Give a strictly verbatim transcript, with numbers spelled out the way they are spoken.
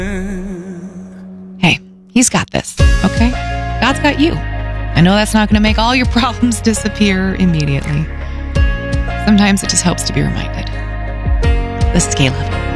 Hey, he's got this, okay? God's got you. I know that's not going to make all your problems disappear immediately. Sometimes it just helps to be reminded. The scale of it.